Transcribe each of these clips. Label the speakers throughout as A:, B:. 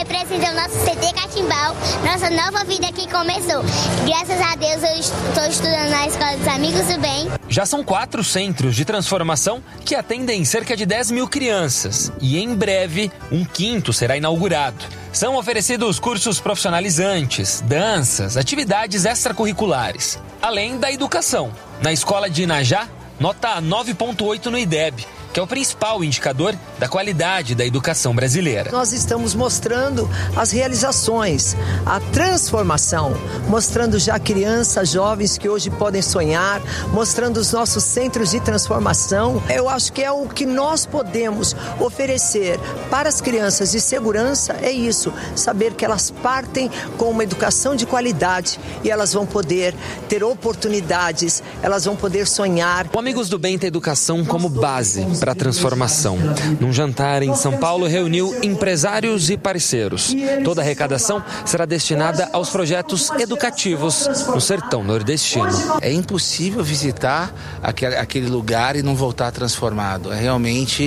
A: representa o nosso CT Catimbau, nossa nova vida que começou. Graças a Deus eu estou estudando na Escola dos Amigos do Bem.
B: Já são 4 centros de transformação que atendem cerca de 10 mil crianças e em breve um 5º será inaugurado. São oferecidos cursos profissionalizantes, danças, atividades extracurriculares, além da educação. Na escola de Inajá, nota 9,8 no IDEB, que é o principal indicador da qualidade da educação brasileira.
C: Nós estamos mostrando as realizações, a transformação, mostrando já crianças, jovens que hoje podem sonhar, mostrando os nossos centros de transformação. Eu acho que é o que nós podemos oferecer para as crianças de segurança, é isso, saber que elas partem com uma educação de qualidade e elas vão poder ter oportunidades, elas vão poder sonhar.
B: O Amigos do Bem tem educação como base para a transformação. Num jantar em São Paulo, reuniu empresários e parceiros. Toda a arrecadação será destinada aos projetos educativos no sertão nordestino.
D: É impossível visitar aquele lugar e não voltar transformado. É realmente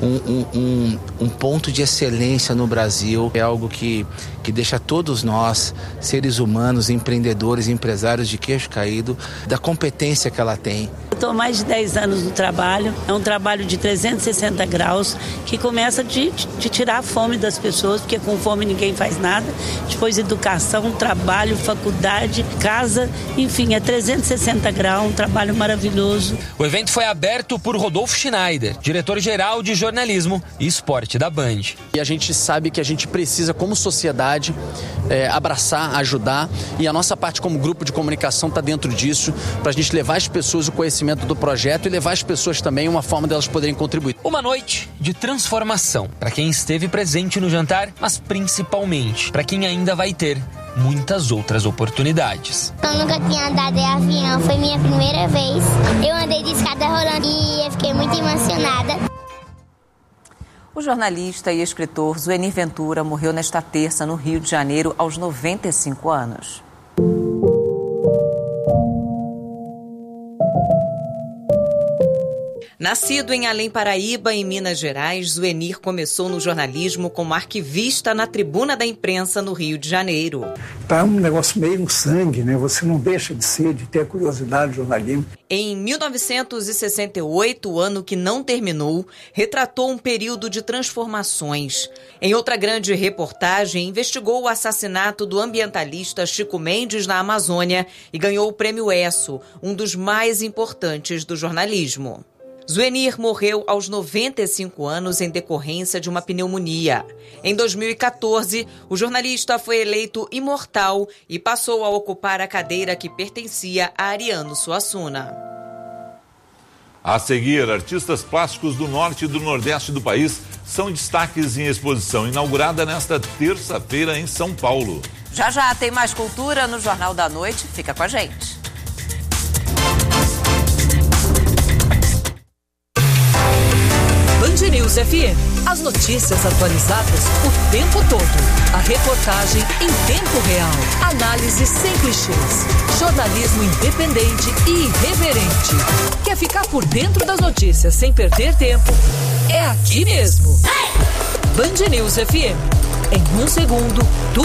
D: um ponto de excelência no Brasil. É algo que deixa todos nós, seres humanos, empreendedores, empresários de queixo caído, da competência que ela tem.
E: Estou há mais de 10 anos no trabalho. É um trabalho de 360 graus que começa de tirar a fome das pessoas, porque com fome ninguém faz nada. Depois educação, trabalho, faculdade, casa, enfim, é 360 graus, um trabalho maravilhoso.
B: O evento foi aberto por Rodolfo Schneider, diretor-geral de jornalismo e esporte da Band.
F: E a gente sabe que a gente precisa, como sociedade, abraçar, ajudar, e a nossa parte como grupo de comunicação está dentro disso, para a gente levar as pessoas o conhecimento do projeto e levar as pessoas também uma forma delas poderem contribuir.
B: Uma noite de transformação para quem esteve presente no jantar, mas principalmente para quem ainda vai ter muitas outras oportunidades.
A: Eu nunca tinha andado de avião, foi minha primeira vez. Eu andei de escada rolando e eu fiquei muito emocionada.
G: O jornalista e escritor Zuenir Ventura morreu nesta terça no Rio de Janeiro aos 95 anos.
H: Nascido em Além Paraíba, em Minas Gerais, Zuenir começou no jornalismo como arquivista na Tribuna da Imprensa, no Rio de Janeiro.
I: Tá um negócio meio no sangue, né? Você não deixa de ter a curiosidade do jornalismo.
H: Em 1968, o ano que não terminou, retratou um período de transformações. Em outra grande reportagem, investigou o assassinato do ambientalista Chico Mendes na Amazônia e ganhou o Prêmio ESSO, um dos mais importantes do jornalismo. Zuenir morreu aos 95 anos em decorrência de uma pneumonia. Em 2014, o jornalista foi eleito imortal e passou a ocupar a cadeira que pertencia a Ariano Suassuna.
J: A seguir, artistas plásticos do norte e do nordeste do país são destaques em exposição inaugurada nesta terça-feira em São Paulo.
G: Já tem mais cultura no Jornal da Noite. Fica com a gente.
K: Band News FM. As notícias atualizadas o tempo todo. A reportagem em tempo real. Análise sem clichês. Jornalismo independente e irreverente. Quer ficar por dentro das notícias sem perder tempo? É aqui mesmo. Band News FM. Em um segundo, tudo